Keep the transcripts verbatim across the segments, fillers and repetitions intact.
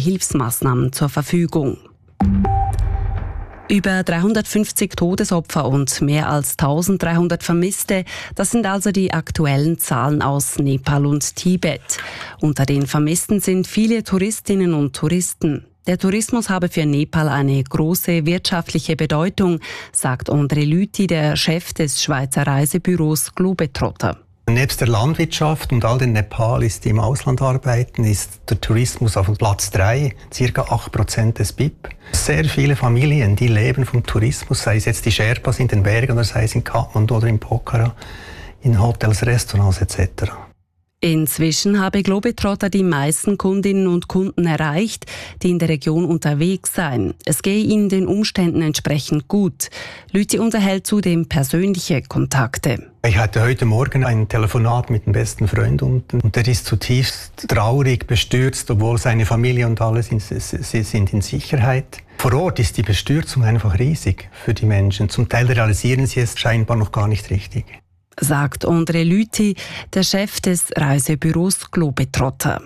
Hilfsmaßnahmen zur Verfügung. Über dreihundertfünfzig Todesopfer und mehr als eintausenddreihundert Vermisste, das sind also die aktuellen Zahlen aus Nepal und Tibet. Unter den Vermissten sind viele Touristinnen und Touristen. Der Tourismus habe für Nepal eine große wirtschaftliche Bedeutung, sagt André Lüthi, der Chef des Schweizer Reisebüros Globetrotter. Nebst der Landwirtschaft und all den Nepalis, die im Ausland arbeiten, ist der Tourismus auf Platz drei, ca. acht Prozent des B I P. Sehr viele Familien, die leben vom Tourismus, sei es jetzt die Sherpas in den Bergen oder sei es in Kathmandu oder in Pokhara, in Hotels, Restaurants et cetera. Inzwischen habe Globetrotter die meisten Kundinnen und Kunden erreicht, die in der Region unterwegs seien. Es gehe ihnen den Umständen entsprechend gut. Lüthi unterhält zudem persönliche Kontakte. Ich hatte heute Morgen ein Telefonat mit dem besten Freund und, und der ist zutiefst traurig, bestürzt, obwohl seine Familie und alle sind, sie sind in Sicherheit. Vor Ort ist die Bestürzung einfach riesig für die Menschen. Zum Teil realisieren sie es scheinbar noch gar nicht richtig, sagt André Lüthi, der Chef des Reisebüros Globetrotter.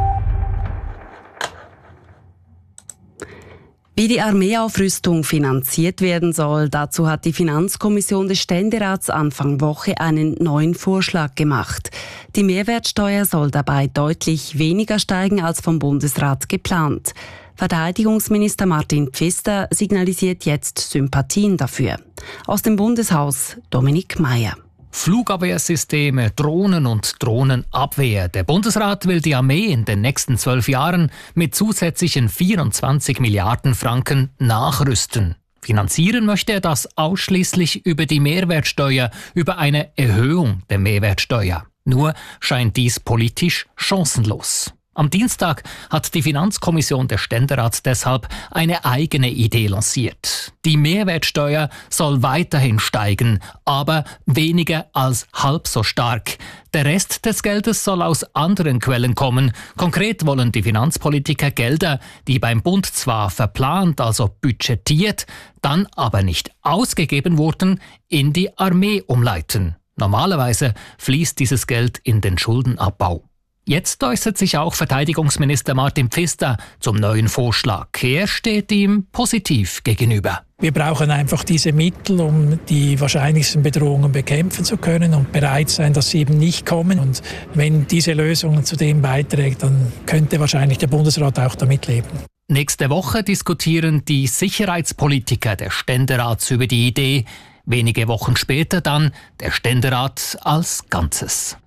Wie die Armeeaufrüstung finanziert werden soll, dazu hat die Finanzkommission des Ständerats Anfang Woche einen neuen Vorschlag gemacht. Die Mehrwertsteuer soll dabei deutlich weniger steigen als vom Bundesrat geplant. Verteidigungsminister Martin Pfister signalisiert jetzt Sympathien dafür. Aus dem Bundeshaus Dominik Meier. Flugabwehrsysteme, Drohnen und Drohnenabwehr. Der Bundesrat will die Armee in den nächsten zwölf Jahren mit zusätzlichen vierundzwanzig Milliarden Franken nachrüsten. Finanzieren möchte er das ausschließlich über die Mehrwertsteuer, über eine Erhöhung der Mehrwertsteuer. Nur scheint dies politisch chancenlos. Am Dienstag hat die Finanzkommission des Ständerats deshalb eine eigene Idee lanciert. Die Mehrwertsteuer soll weiterhin steigen, aber weniger als halb so stark. Der Rest des Geldes soll aus anderen Quellen kommen. Konkret wollen die Finanzpolitiker Gelder, die beim Bund zwar verplant, also budgetiert, dann aber nicht ausgegeben wurden, in die Armee umleiten. Normalerweise fließt dieses Geld in den Schuldenabbau. Jetzt äußert sich auch Verteidigungsminister Martin Pfister zum neuen Vorschlag. Er steht ihm positiv gegenüber. Wir brauchen einfach diese Mittel, um die wahrscheinlichsten Bedrohungen bekämpfen zu können und bereit sein, dass sie eben nicht kommen. Und wenn diese Lösung zu dem beiträgt, dann könnte wahrscheinlich der Bundesrat auch damit leben. Nächste Woche diskutieren die Sicherheitspolitiker des Ständerats über die Idee. Wenige Wochen später dann der Ständerat als Ganzes.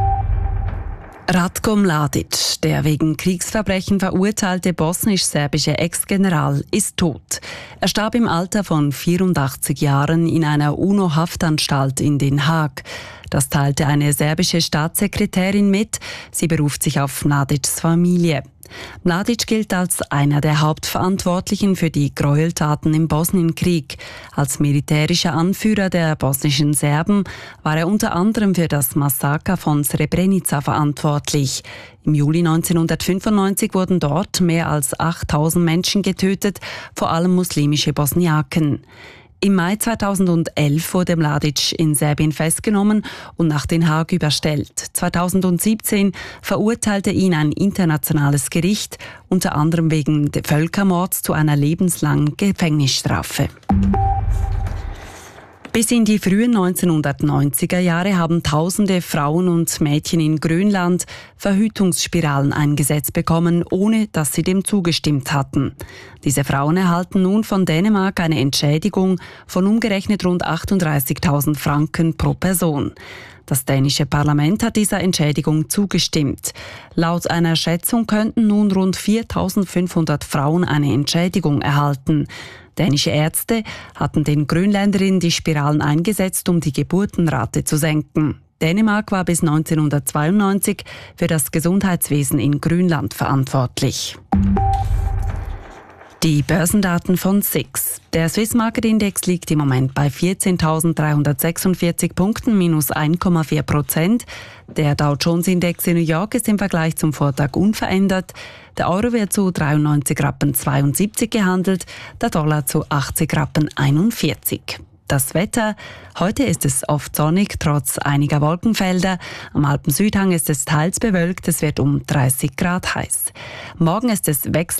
Ratko Mladic, der wegen Kriegsverbrechen verurteilte bosnisch-serbische Ex-General, ist tot. Er starb im Alter von vierundachtzig Jahren in einer UNO-Haftanstalt in Den Haag. Das teilte eine serbische Staatssekretärin mit. Sie beruft sich auf Mladics Familie. Mladic gilt als einer der Hauptverantwortlichen für die Gräueltaten im Bosnienkrieg. Als militärischer Anführer der bosnischen Serben war er unter anderem für das Massaker von Srebrenica verantwortlich. Im Juli neunzehnhundertfünfundneunzig wurden dort mehr als achttausend Menschen getötet, vor allem muslimische Bosniaken. Im Mai zweitausendelf wurde Mladic in Serbien festgenommen und nach Den Haag überstellt. zweitausendsiebzehn verurteilte ihn ein internationales Gericht, unter anderem wegen Völkermords, zu einer lebenslangen Gefängnisstrafe. Bis in die frühen neunzehnhundertneunziger Jahre haben tausende Frauen und Mädchen in Grönland Verhütungsspiralen eingesetzt bekommen, ohne dass sie dem zugestimmt hatten. Diese Frauen erhalten nun von Dänemark eine Entschädigung von umgerechnet rund achtunddreißigtausend Franken pro Person. Das dänische Parlament hat dieser Entschädigung zugestimmt. Laut einer Schätzung könnten nun rund viertausendfünfhundert Frauen eine Entschädigung erhalten. Dänische Ärzte hatten den Grönländerinnen die Spiralen eingesetzt, um die Geburtenrate zu senken. Dänemark war bis neunzehnhundertzweiundneunzig für das Gesundheitswesen in Grönland verantwortlich. Die Börsendaten von S I X. Der Swiss Market Index liegt im Moment bei vierzehntausenddreihundertsechsundvierzig Punkten, minus eins Komma vier Prozent. Der Dow Jones Index in New York ist im Vergleich zum Vortag unverändert. Der Euro wird zu dreiundneunzig Rappen zweiundsiebzig gehandelt, der Dollar zu achtzig Rappen einundvierzig. Das Wetter. Heute ist es oft sonnig, trotz einiger Wolkenfelder. Am Alpensüdhang ist es teils bewölkt, es wird um dreißig Grad heiß. Morgen ist es wechselhaft.